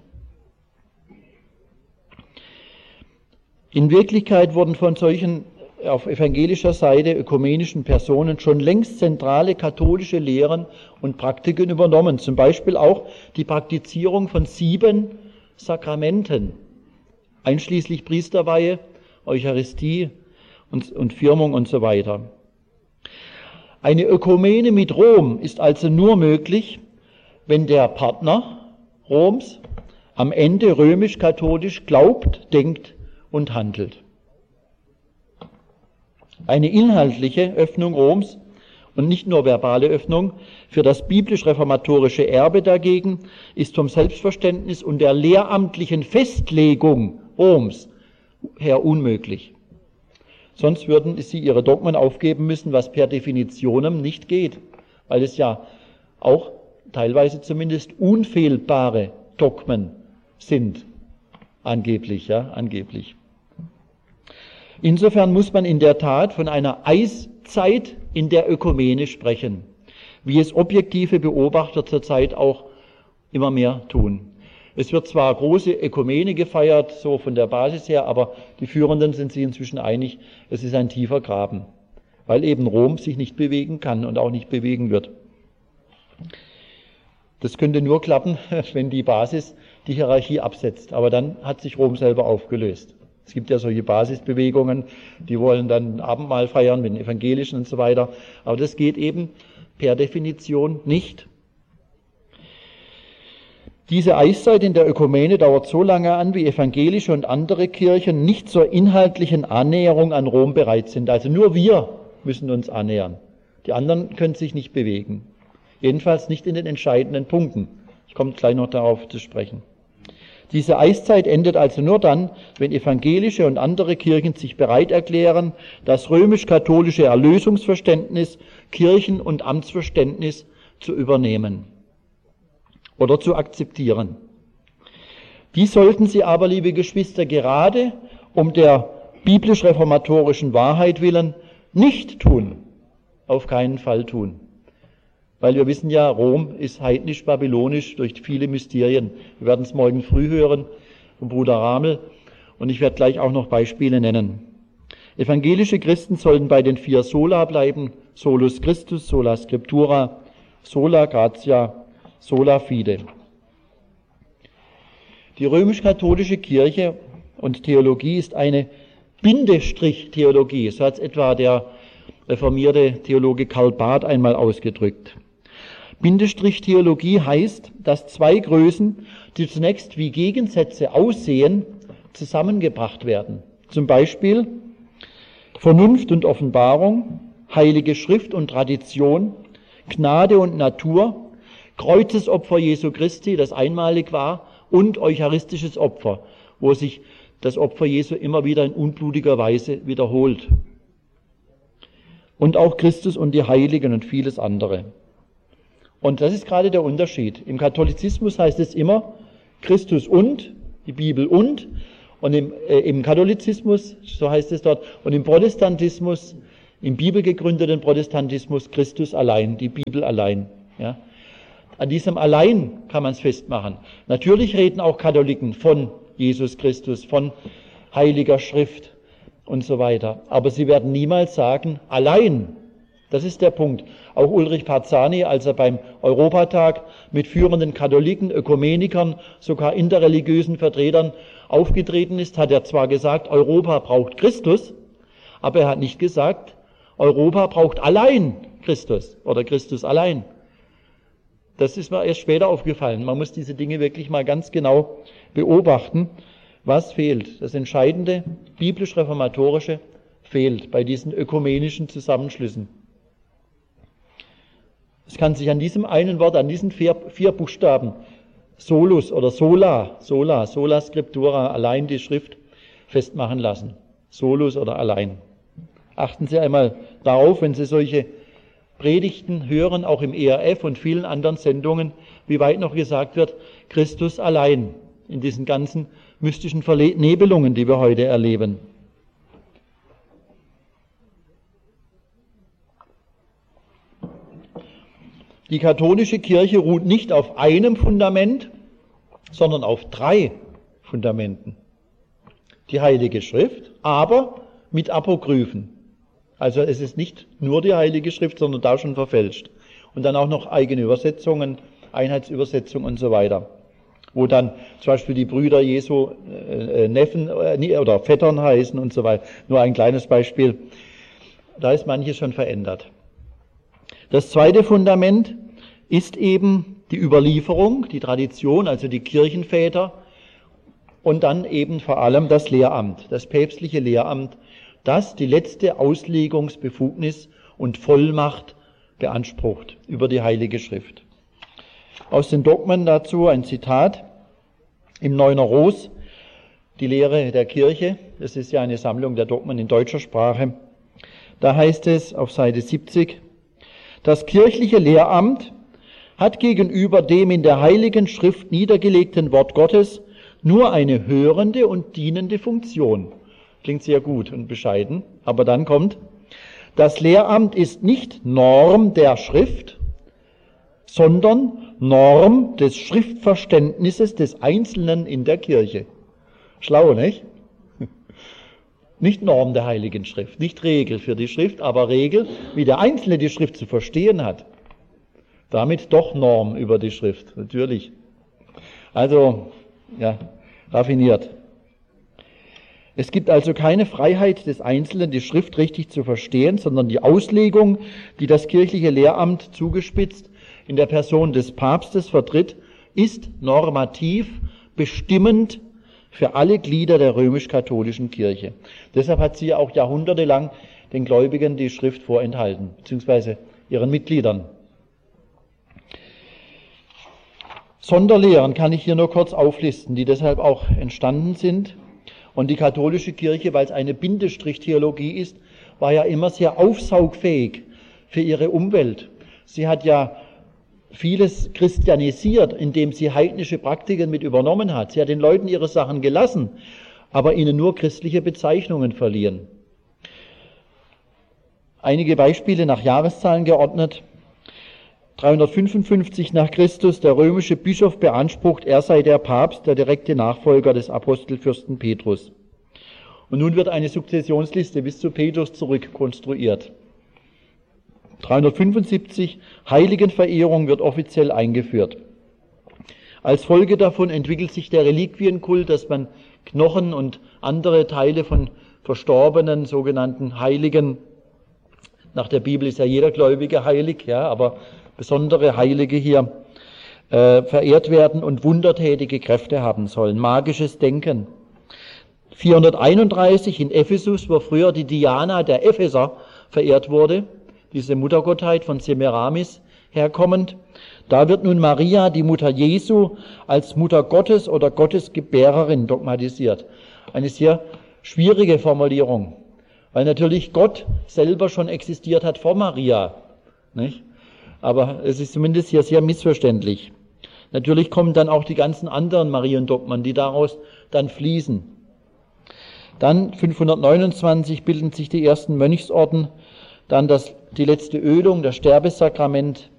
In Wirklichkeit wurden von solchen auf evangelischer Seite ökumenischen Personen schon längst zentrale katholische Lehren und Praktiken übernommen. Zum Beispiel auch die Praktizierung von sieben Sakramenten. einschließlich Priesterweihe, Eucharistie und, und Firmung und so weiter. Eine Ökumene mit Rom ist also nur möglich, wenn der Partner Roms am Ende römisch-katholisch glaubt, denkt und handelt. Eine inhaltliche Öffnung Roms und nicht nur verbale Öffnung für das biblisch-reformatorische Erbe dagegen ist vom Selbstverständnis und der lehramtlichen Festlegung Roms her unmöglich. Sonst würden sie ihre Dogmen aufgeben müssen, was per Definitionem nicht geht, weil es ja auch teilweise zumindest unfehlbare Dogmen sind, angeblich, ja, angeblich. Insofern muss man in der Tat von einer Eiszeit in der Ökumene sprechen, wie es objektive Beobachter zurzeit auch immer mehr tun. Es wird zwar große Ökumene gefeiert, so von der Basis her, aber die Führenden sind sich inzwischen einig, es ist ein tiefer Graben, weil eben Rom sich nicht bewegen kann und auch nicht bewegen wird. Das könnte nur klappen, wenn die Basis die Hierarchie absetzt, aber dann hat sich Rom selber aufgelöst. Es gibt ja solche Basisbewegungen, die wollen dann Abendmahl feiern mit den Evangelischen und so weiter, aber das geht eben per Definition nicht. Diese Eiszeit in der Ökumene dauert so lange an, wie evangelische und andere Kirchen nicht zur inhaltlichen Annäherung an Rom bereit sind. Also nur wir müssen uns annähern. Die anderen können sich nicht bewegen. Jedenfalls nicht in den entscheidenden Punkten. Ich komme gleich noch darauf zu sprechen. Diese Eiszeit endet also nur dann, wenn evangelische und andere Kirchen sich bereit erklären, das römisch-katholische Erlösungsverständnis, Kirchen- und Amtsverständnis zu übernehmen oder zu akzeptieren. Dies sollten sie aber, liebe Geschwister, gerade um der biblisch-reformatorischen Wahrheit willen nicht tun, auf keinen Fall tun. Weil wir wissen ja, Rom ist heidnisch-babylonisch durch viele Mysterien. Wir werden es morgen früh hören vom Bruder Ramel und ich werde gleich auch noch Beispiele nennen. Evangelische Christen sollten bei den vier Sola bleiben: Solus Christus, Sola Scriptura, Sola Gratia, Sola Fide. Die römisch-katholische Kirche und Theologie ist eine Bindestrich-Theologie. So hat es etwa der reformierte Theologe Karl Barth einmal ausgedrückt. Bindestrich-Theologie heißt, dass zwei Größen, die zunächst wie Gegensätze aussehen, zusammengebracht werden. Zum Beispiel Vernunft und Offenbarung, Heilige Schrift und Tradition, Gnade und Natur, Kreuzesopfer Jesu Christi, das einmalig war, und eucharistisches Opfer, wo sich das Opfer Jesu immer wieder in unblutiger Weise wiederholt. Und auch Christus und die Heiligen und vieles andere. Und das ist gerade der Unterschied. Im Katholizismus heißt es immer Christus und, die Bibel und, und im, äh, im Katholizismus, so heißt es dort, und im Protestantismus, im bibelgegründeten Protestantismus Christus allein, die Bibel allein. Ja. An diesem allein kann man es festmachen. Natürlich reden auch Katholiken von Jesus Christus, von Heiliger Schrift und so weiter. Aber sie werden niemals sagen, allein. Das ist der Punkt. Auch Ulrich Parzani, als er beim Europatag mit führenden Katholiken, Ökumenikern, sogar interreligiösen Vertretern aufgetreten ist, hat er zwar gesagt, Europa braucht Christus, aber er hat nicht gesagt, Europa braucht allein Christus oder Christus allein. Das ist mir erst später aufgefallen. Man muss diese Dinge wirklich mal ganz genau beobachten, was fehlt. Das Entscheidende, biblisch-reformatorische, fehlt bei diesen ökumenischen Zusammenschlüssen. Es kann sich an diesem einen Wort, an diesen vier, vier Buchstaben, Solus oder Sola, Sola, Sola Scriptura, allein die Schrift, festmachen lassen. Solus oder allein. Achten Sie einmal darauf, wenn Sie solche Predigten hören, auch im E R F und vielen anderen Sendungen, wie weit noch gesagt wird, Christus allein, in diesen ganzen mystischen Vernebelungen, die wir heute erleben. Die katholische Kirche ruht nicht auf einem Fundament, sondern auf drei Fundamenten. Die Heilige Schrift, aber mit Apokryphen. Also es ist nicht nur die Heilige Schrift, sondern da schon verfälscht. Und dann auch noch eigene Übersetzungen, Einheitsübersetzung und so weiter. wo dann zum Beispiel die Brüder Jesu äh, Neffen äh, oder Vettern heißen und so weiter. Nur ein kleines Beispiel. Da ist manches schon verändert. Das zweite Fundament ist eben die Überlieferung, die Tradition, also die Kirchenväter und dann eben vor allem das Lehramt, das päpstliche Lehramt, das die letzte Auslegungsbefugnis und Vollmacht beansprucht über die Heilige Schrift. Aus den Dogmen dazu ein Zitat im Neuner Ros, die Lehre der Kirche, das ist ja eine Sammlung der Dogmen in deutscher Sprache. Da heißt es auf Seite siebzig, das kirchliche Lehramt hat gegenüber dem in der Heiligen Schrift niedergelegten Wort Gottes nur eine hörende und dienende Funktion. Klingt sehr gut und bescheiden, aber dann kommt, das Lehramt ist nicht Norm der Schrift, sondern Norm des Schriftverständnisses des Einzelnen in der Kirche. Schlau, nicht? Nicht Norm der Heiligen Schrift, nicht Regel für die Schrift, aber Regel, wie der Einzelne die Schrift zu verstehen hat. Damit doch Norm über die Schrift, natürlich. Also, ja, raffiniert. Es gibt also keine Freiheit des Einzelnen, die Schrift richtig zu verstehen, sondern die Auslegung, die das kirchliche Lehramt zugespitzt in der Person des Papstes vertritt, ist normativ bestimmend für alle Glieder der römisch-katholischen Kirche. Deshalb hat sie auch jahrhundertelang den Gläubigen die Schrift vorenthalten, beziehungsweise ihren Mitgliedern. Sonderlehren kann ich hier nur kurz auflisten, die deshalb auch entstanden sind. Und die katholische Kirche, weil es eine Bindestrichtheologie ist, war ja immer sehr aufsaugfähig für ihre Umwelt. Sie hat ja vieles christianisiert, indem sie heidnische Praktiken mit übernommen hat. Sie hat den Leuten ihre Sachen gelassen, aber ihnen nur christliche Bezeichnungen verliehen. Einige Beispiele nach Jahreszahlen geordnet. dreihundertfünfundfünfzig nach Christus, der römische Bischof beansprucht, er sei der Papst, der direkte Nachfolger des Apostelfürsten Petrus. Und nun wird eine Sukzessionsliste bis zu Petrus zurückkonstruiert. dreihundertfünfundsiebzig, Heiligenverehrung wird offiziell eingeführt. Als Folge davon entwickelt sich der Reliquienkult, dass man Knochen und andere Teile von verstorbenen, sogenannten Heiligen, nach der Bibel ist ja jeder Gläubige heilig, ja, aber besondere Heilige hier äh, verehrt werden und wundertätige Kräfte haben sollen. Magisches Denken. vierhunderteinunddreißig in Ephesus, wo früher die Diana der Epheser verehrt wurde, diese Muttergottheit von Semiramis herkommend. Da wird nun Maria, die Mutter Jesu, als Mutter Gottes oder Gottesgebärerin dogmatisiert. Eine sehr schwierige Formulierung, weil natürlich Gott selber schon existiert hat vor Maria, nicht? Aber es ist zumindest hier sehr missverständlich. Natürlich kommen dann auch die ganzen anderen Mariendogmen, die daraus dann fließen. Dann fünfhundertneunundzwanzig bilden sich die ersten Mönchsorden, dann das, die letzte Ölung, das Sterbesakrament.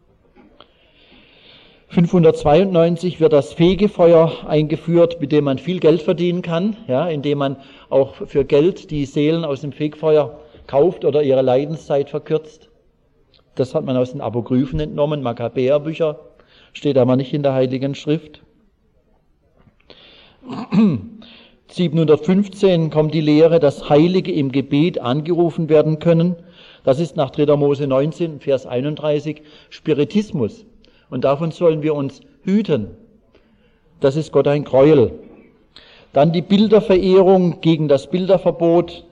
fünfhundertzweiundneunzig wird das Fegefeuer eingeführt, mit dem man viel Geld verdienen kann, ja, indem man auch für Geld die Seelen aus dem Fegefeuer kauft oder ihre Leidenszeit verkürzt. Das hat man aus den Apokryphen entnommen, Makkabäerbücher, steht aber nicht in der Heiligen Schrift. siebenhundertfünfzehn kommt die Lehre, dass Heilige im Gebet angerufen werden können. Das ist nach dritter Mose neunzehn, Vers einunddreißig, Spiritismus. Und davon sollen wir uns hüten. Das ist Gott ein Gräuel. Dann die Bilderverehrung gegen das Bilderverbot,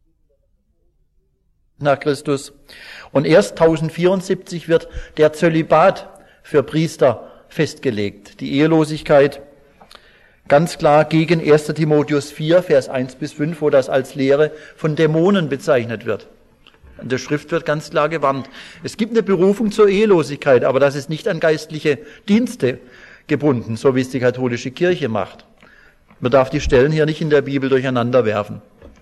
nach Christus. Und erst tausendvierundsiebzig wird der Zölibat für Priester festgelegt. Die Ehelosigkeit ganz klar gegen erster Timotheus vier, Vers eins bis fünf, wo das als Lehre von Dämonen bezeichnet wird. In der Schrift wird ganz klar gewarnt. Es gibt eine Berufung zur Ehelosigkeit, aber das ist nicht an geistliche Dienste gebunden, so wie es die katholische Kirche macht. Man darf die Stellen hier nicht in der Bibel durcheinander werfen.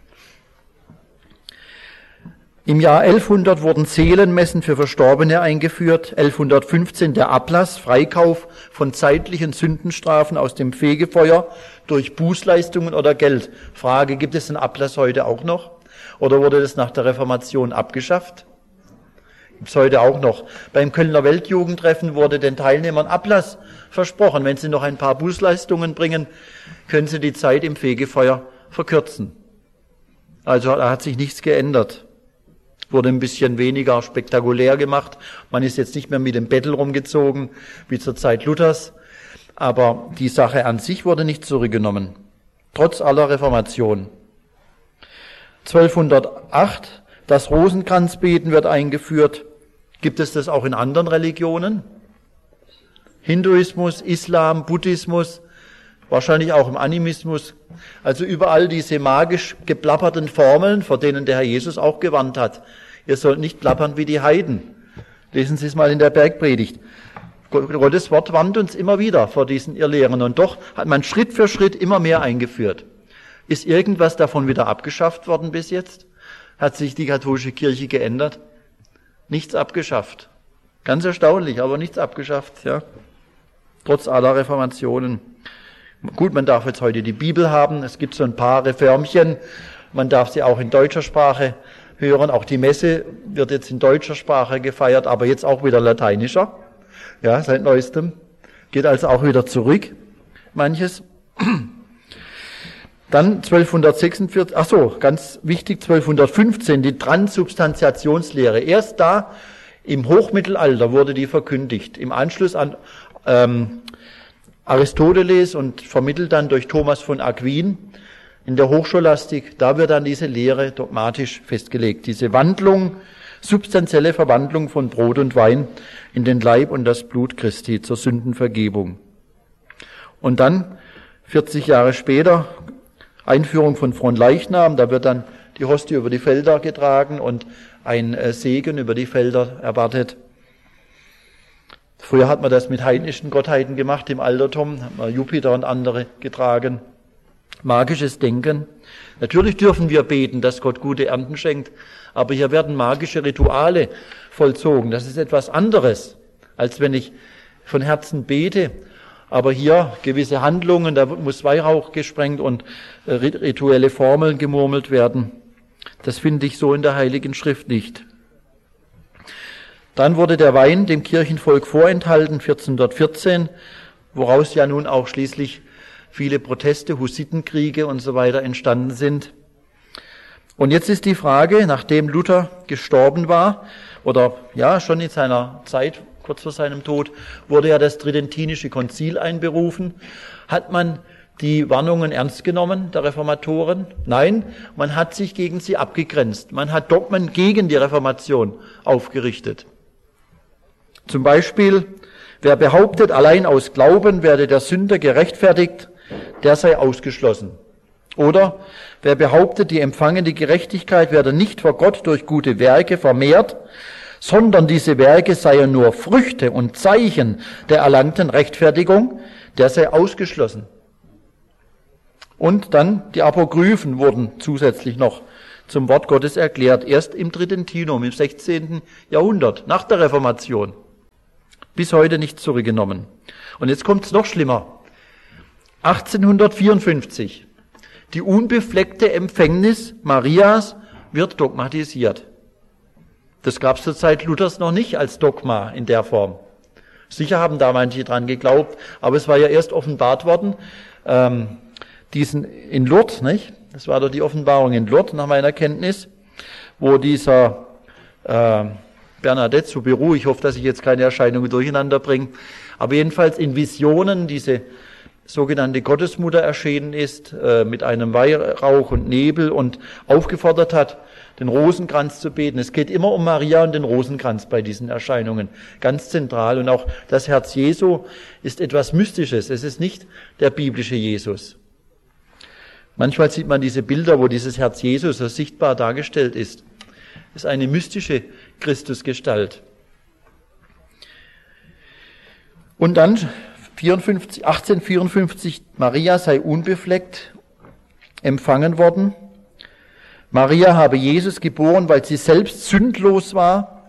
Im Jahr elfhundert wurden Seelenmessen für Verstorbene eingeführt, elfhundertfünfzehn der Ablass, Freikauf von zeitlichen Sündenstrafen aus dem Fegefeuer durch Bußleistungen oder Geld. Frage, gibt es den Ablass heute auch noch? Oder wurde das nach der Reformation abgeschafft? Gibt's heute auch noch. Beim Kölner Weltjugendtreffen wurde den Teilnehmern Ablass versprochen. Wenn sie noch ein paar Bußleistungen bringen, können sie die Zeit im Fegefeuer verkürzen. Also da hat sich nichts geändert. Wurde ein bisschen weniger spektakulär gemacht. Man ist jetzt nicht mehr mit dem Bettel rumgezogen, wie zur Zeit Luthers. Aber die Sache an sich wurde nicht zurückgenommen. Trotz aller Reformation. zwölfhundertacht, das Rosenkranzbeten wird eingeführt. Gibt es das auch in anderen Religionen? Hinduismus, Islam, Buddhismus, wahrscheinlich auch im Animismus. Also überall diese magisch geplapperten Formeln, vor denen der Herr Jesus auch gewarnt hat. Ihr sollt nicht plappern wie die Heiden. Lesen Sie es mal in der Bergpredigt. Gottes Wort warnt uns immer wieder vor diesen Irrlehren. Und doch hat man Schritt für Schritt immer mehr eingeführt. Ist irgendwas davon wieder abgeschafft worden bis jetzt? Hat sich die katholische Kirche geändert? Nichts abgeschafft. Ganz erstaunlich, aber nichts abgeschafft, ja. Trotz aller Reformationen. Gut, man darf jetzt heute die Bibel haben. Es gibt so ein paar Reformchen. Man darf sie auch in deutscher Sprache hören. Auch die Messe wird jetzt in deutscher Sprache gefeiert, aber jetzt auch wieder lateinischer. Ja, seit neuestem. Geht also auch wieder zurück, manches. Dann zwölfhundertsechsundvierzig, ach so, ganz wichtig, zwölfhundertfünfzehn, die Transubstantiationslehre. Erst da im Hochmittelalter wurde die verkündigt. Im Anschluss an ähm, Aristoteles und vermittelt dann durch Thomas von Aquin in der Hochscholastik, da wird dann diese Lehre dogmatisch festgelegt. Diese Wandlung, substanzielle Verwandlung von Brot und Wein in den Leib und das Blut Christi zur Sündenvergebung. Und dann, vierzig Jahre später, Einführung von Fronleichnam, da wird dann die Hostie über die Felder getragen und ein äh, Segen über die Felder erwartet. Früher hat man das mit heidnischen Gottheiten gemacht im Altertum, hat man Jupiter und andere getragen. Magisches Denken. Natürlich dürfen wir beten, dass Gott gute Ernten schenkt, aber hier werden magische Rituale vollzogen. Das ist etwas anderes, als wenn ich von Herzen bete. Aber hier gewisse Handlungen, da muss Weihrauch gesprengt und rituelle Formeln gemurmelt werden. Das finde ich so in der Heiligen Schrift nicht. Dann wurde der Wein dem Kirchenvolk vorenthalten, vierzehnhundertvierzehn, woraus ja nun auch schließlich viele Proteste, Hussitenkriege und so weiter entstanden sind. Und jetzt ist die Frage, nachdem Luther gestorben war, oder ja, schon in seiner Zeit, kurz vor seinem Tod, wurde ja das Tridentinische Konzil einberufen. Hat man die Warnungen ernst genommen, der Reformatoren? Nein, man hat sich gegen sie abgegrenzt. Man hat Dogmen gegen die Reformation aufgerichtet. Zum Beispiel, wer behauptet, allein aus Glauben werde der Sünder gerechtfertigt, der sei ausgeschlossen. Oder wer behauptet, die empfangene Gerechtigkeit werde nicht vor Gott durch gute Werke vermehrt, sondern diese Werke seien nur Früchte und Zeichen der erlangten Rechtfertigung, der sei ausgeschlossen. Und dann die Apokryphen wurden zusätzlich noch zum Wort Gottes erklärt, erst im Tridentinum im sechzehnten Jahrhundert, nach der Reformation. Bis heute nicht zurückgenommen. Und jetzt kommt es noch schlimmer. achtzehnhundertvierundfünfzig. Die unbefleckte Empfängnis Marias wird dogmatisiert. Das gab es zur Zeit Luthers noch nicht als Dogma in der Form. Sicher haben da manche dran geglaubt, aber es war ja erst offenbart worden, ähm, diesen in Lourdes, nicht? Das war doch die Offenbarung in Lourdes, nach meiner Kenntnis, wo dieser äh, Bernadette Soubirous, ich hoffe, dass ich jetzt keine Erscheinungen durcheinander bringe, aber jedenfalls in Visionen diese sogenannte Gottesmutter erschienen ist, äh, mit einem Weihrauch und Nebel und aufgefordert hat, den Rosenkranz zu beten. Es geht immer um Maria und den Rosenkranz bei diesen Erscheinungen, ganz zentral. Und auch das Herz Jesu ist etwas Mystisches. Es ist nicht der biblische Jesus. Manchmal sieht man diese Bilder, wo dieses Herz Jesu so sichtbar dargestellt ist. Es ist eine mystische Christusgestalt. Und dann achtzehnhundertvierundfünfzig, Maria sei unbefleckt empfangen worden. Maria habe Jesus geboren, weil sie selbst sündlos war.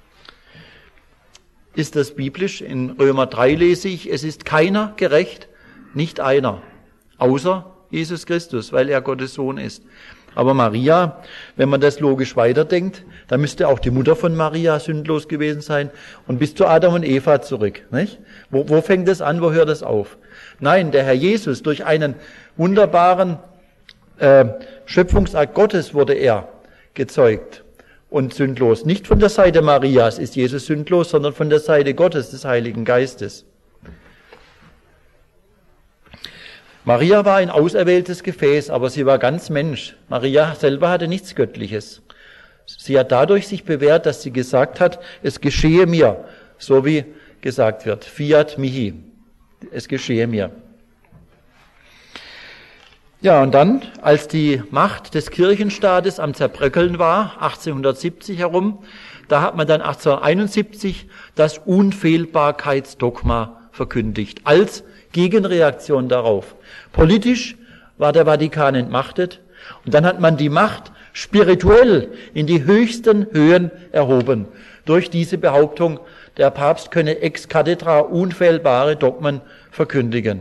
Ist das biblisch? In Römer drei lese ich, es ist keiner gerecht, nicht einer, außer Jesus Christus, weil er Gottes Sohn ist. Aber Maria, wenn man das logisch weiterdenkt, dann müsste auch die Mutter von Maria sündlos gewesen sein und bis zu Adam und Eva zurück. Nicht? Wo, wo fängt das an, wo hört das auf? Nein, der Herr Jesus, durch einen wunderbaren äh, Schöpfungsakt Gottes wurde er gezeugt und sündlos. Nicht von der Seite Marias ist Jesus sündlos, sondern von der Seite Gottes, des Heiligen Geistes. Maria war ein auserwähltes Gefäß, aber sie war ganz Mensch. Maria selber hatte nichts Göttliches. Sie hat dadurch sich bewährt, dass sie gesagt hat, es geschehe mir, so wie gesagt wird, fiat mihi, es geschehe mir. Ja, und dann, als die Macht des Kirchenstaates am Zerbröckeln war, achtzehnhundertsiebzig herum, da hat man dann achtzehnhunderteinundsiebzig das Unfehlbarkeitsdogma verkündigt, als Gegenreaktion darauf. Politisch war der Vatikan entmachtet und dann hat man die Macht spirituell in die höchsten Höhen erhoben durch diese Behauptung, der Papst könne ex cathedra unfehlbare Dogmen verkündigen.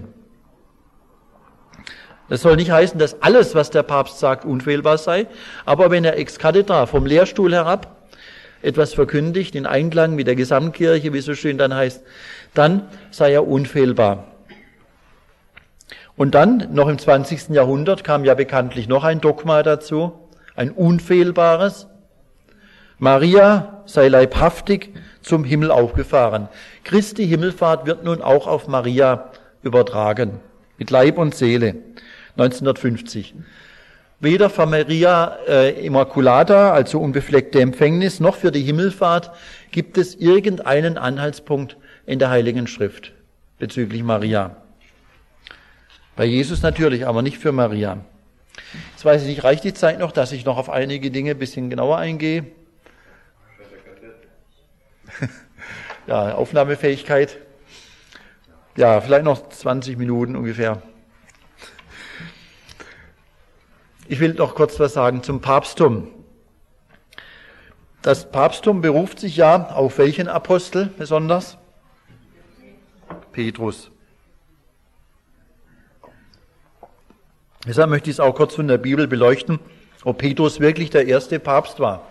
Das soll nicht heißen, dass alles, was der Papst sagt, unfehlbar sei, aber wenn er ex cathedra vom Lehrstuhl herab etwas verkündigt, in Einklang mit der Gesamtkirche, wie es so schön dann heißt, dann sei er unfehlbar. Und dann, noch im zwanzigsten Jahrhundert, kam ja bekanntlich noch ein Dogma dazu, ein unfehlbares. Maria sei leibhaftig zum Himmel aufgefahren. Christi Himmelfahrt wird nun auch auf Maria übertragen, mit Leib und Seele, neunzehnhundertfünfzig. Weder für Maria äh, Immaculata, also unbefleckte Empfängnis, noch für die Himmelfahrt gibt es irgendeinen Anhaltspunkt in der Heiligen Schrift bezüglich Maria. Bei Jesus natürlich, aber nicht für Maria. Jetzt weiß ich nicht, reicht die Zeit noch, dass ich noch auf einige Dinge ein bisschen genauer eingehe? Ja, Aufnahmefähigkeit. Ja, vielleicht noch zwanzig Minuten ungefähr. Ich will noch kurz was sagen zum Papsttum. Das Papsttum beruft sich ja auf welchen Apostel besonders? Petrus. Deshalb möchte ich es auch kurz von der Bibel beleuchten, ob Petrus wirklich der erste Papst war.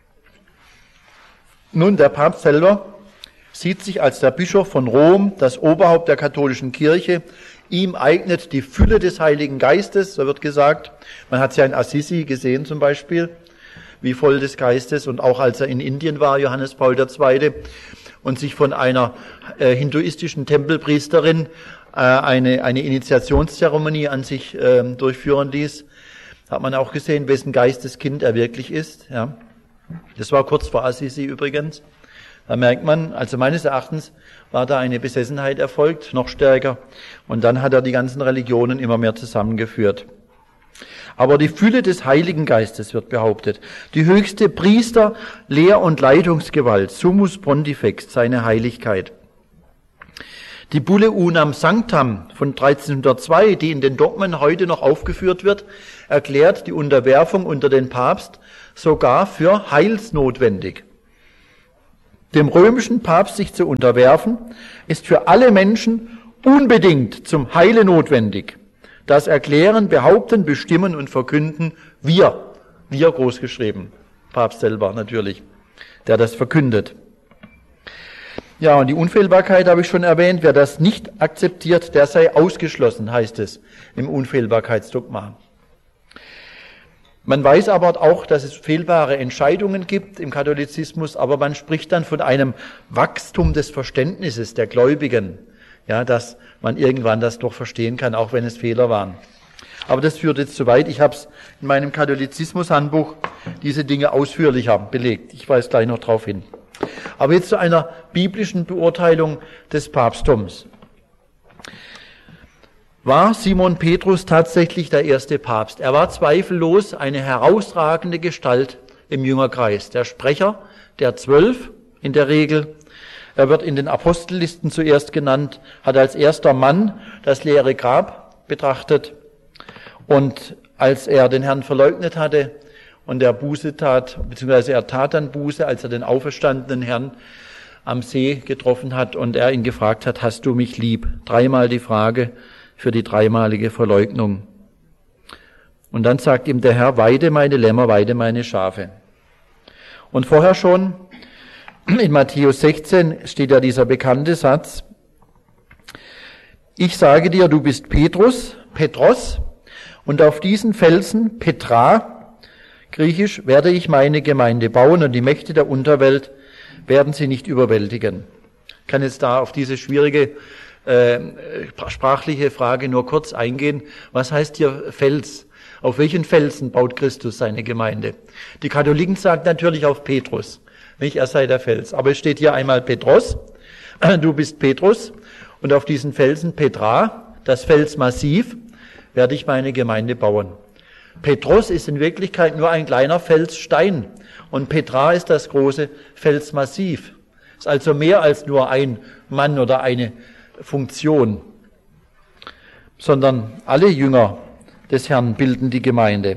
Nun, der Papst selber sieht sich als der Bischof von Rom, das Oberhaupt der katholischen Kirche. Ihm eignet die Fülle des Heiligen Geistes, so wird gesagt. Man hat es ja in Assisi gesehen zum Beispiel, wie voll des Geistes. Und auch als er in Indien war, Johannes Paul der Zweite, und sich von einer äh, hinduistischen Tempelpriesterin äh, eine, eine Initiationszeremonie an sich äh, durchführen ließ, hat man auch gesehen, wessen Geisteskind er wirklich ist. Ja. Das war kurz vor Assisi übrigens. Da merkt man, also meines Erachtens war da eine Besessenheit erfolgt, noch stärker. Und dann hat er die ganzen Religionen immer mehr zusammengeführt. Aber die Fülle des Heiligen Geistes wird behauptet. Die höchste Priester-, Lehr- und Leitungsgewalt, Summus Pontifex, seine Heiligkeit. Die Bulle Unam Sanctam von dreizehnhundertzwei, die in den Dogmen heute noch aufgeführt wird, erklärt die Unterwerfung unter den Papst sogar für heilsnotwendig. Dem römischen Papst sich zu unterwerfen, ist für alle Menschen unbedingt zum Heile notwendig. Das erklären, behaupten, bestimmen und verkünden wir, wir großgeschrieben, Papst selber natürlich, der das verkündet. Ja, und die Unfehlbarkeit habe ich schon erwähnt. Wer das nicht akzeptiert, der sei ausgeschlossen, heißt es im Unfehlbarkeitsdogma. Man weiß aber auch, dass es fehlbare Entscheidungen gibt im Katholizismus, aber man spricht dann von einem Wachstum des Verständnisses der Gläubigen, ja, dass man irgendwann das doch verstehen kann, auch wenn es Fehler waren. Aber das führt jetzt zu weit. Ich habe es in meinem Katholizismus-Handbuch diese Dinge ausführlicher belegt. Ich weise gleich noch darauf hin. Aber jetzt zu einer biblischen Beurteilung des Papsttums. War Simon Petrus tatsächlich der erste Papst? Er war zweifellos eine herausragende Gestalt im Jüngerkreis. Der Sprecher der Zwölf in der Regel. Er wird in den Apostellisten zuerst genannt, hat als erster Mann das leere Grab betrachtet. Und als er den Herrn verleugnet hatte und er Buße tat, beziehungsweise er tat dann Buße, als er den auferstandenen Herrn am See getroffen hat und er ihn gefragt hat, hast du mich lieb? Dreimal die Frage für die dreimalige Verleugnung. Und dann sagt ihm der Herr, weide meine Lämmer, weide meine Schafe. Und vorher schon, in Matthäus sechzehn steht ja dieser bekannte Satz, ich sage dir, du bist Petrus, Petros, und auf diesen Felsen, Petra, griechisch, werde ich meine Gemeinde bauen und die Mächte der Unterwelt werden sie nicht überwältigen. Ich kann jetzt da auf diese schwierige äh, sprachliche Frage nur kurz eingehen. Was heißt hier Fels? Auf welchen Felsen baut Christus seine Gemeinde? Die Katholiken sagen natürlich auf Petrus, nicht? Er sei der Fels. Aber es steht hier einmal Petros, du bist Petrus, und auf diesen Felsen Petra, das Felsmassiv, werde ich meine Gemeinde bauen. Petros ist in Wirklichkeit nur ein kleiner Felsstein und Petra ist das große Felsmassiv. Ist also mehr als nur ein Mann oder eine Funktion, sondern alle Jünger des Herrn bilden die Gemeinde.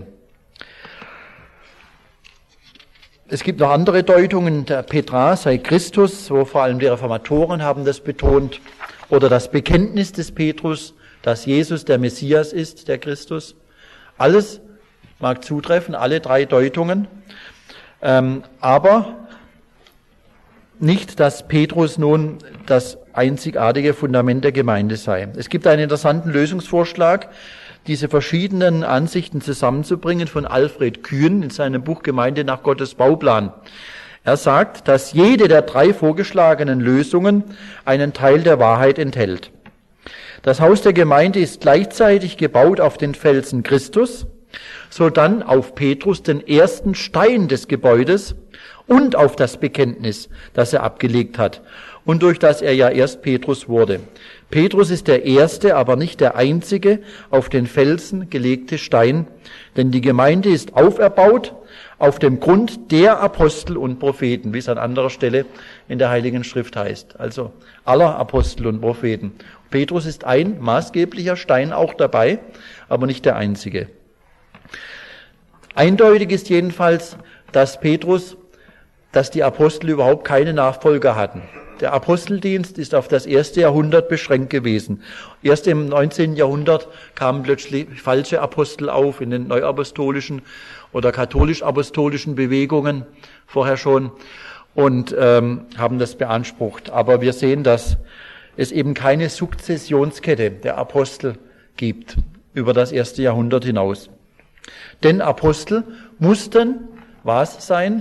Es gibt noch andere Deutungen, der Petra sei Christus, wo vor allem die Reformatoren haben das betont, oder das Bekenntnis des Petrus, dass Jesus der Messias ist, der Christus. Alles mag zutreffen, alle drei Deutungen, ähm, aber nicht, dass Petrus nun das einzigartige Fundament der Gemeinde sei. Es gibt einen interessanten Lösungsvorschlag, diese verschiedenen Ansichten zusammenzubringen, von Alfred Kühn in seinem Buch Gemeinde nach Gottes Bauplan. Er sagt, dass jede der drei vorgeschlagenen Lösungen einen Teil der Wahrheit enthält. Das Haus der Gemeinde ist gleichzeitig gebaut auf den Felsen Christus, sodann auf Petrus, den ersten Stein des Gebäudes, und auf das Bekenntnis, das er abgelegt hat und durch das er ja erst Petrus wurde. Petrus ist der erste, aber nicht der einzige auf den Felsen gelegte Stein, denn die Gemeinde ist auferbaut auf dem Grund der Apostel und Propheten, wie es an anderer Stelle in der Heiligen Schrift heißt, also aller Apostel und Propheten. Petrus ist ein maßgeblicher Stein auch dabei, aber nicht der einzige. Eindeutig ist jedenfalls, dass Petrus, dass die Apostel überhaupt keine Nachfolger hatten. Der Aposteldienst ist auf das erste Jahrhundert beschränkt gewesen. Erst im neunzehnten Jahrhundert kamen plötzlich falsche Apostel auf in den neuapostolischen oder katholisch-apostolischen Bewegungen vorher schon und ähm, haben das beansprucht. Aber wir sehen, dass es eben keine Sukzessionskette der Apostel gibt über das erste Jahrhundert hinaus. Denn Apostel mussten was sein?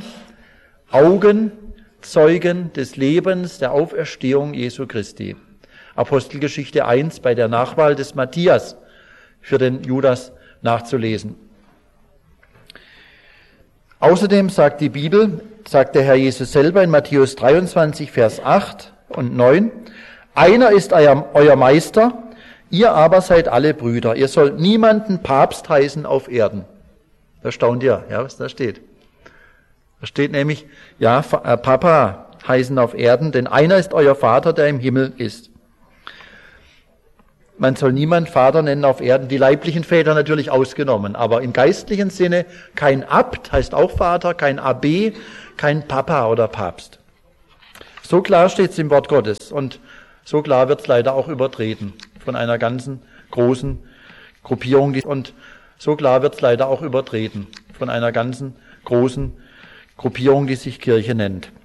Augenzeugen des Lebens der Auferstehung Jesu Christi. Apostelgeschichte eins bei der Nachwahl des Matthias für den Judas nachzulesen. Außerdem sagt die Bibel, sagt der Herr Jesus selber in Matthäus dreiundzwanzig, Vers acht und neun, einer ist euer, euer Meister, ihr aber seid alle Brüder. Ihr sollt niemanden Papst heißen auf Erden. Da staunt ihr, ja, was da steht. Da steht nämlich, ja, Papa heißen auf Erden, denn einer ist euer Vater, der im Himmel ist. Man soll niemand Vater nennen auf Erden, die leiblichen Väter natürlich ausgenommen, aber im geistlichen Sinne kein Abt heißt auch Vater, kein Abbé, kein Papa oder Papst. So klar steht es im Wort Gottes und so klar wird es leider auch übertreten von einer ganzen großen Gruppierung und so klar wird es leider auch übertreten von einer ganzen großen Gruppierung, die sich Kirche nennt.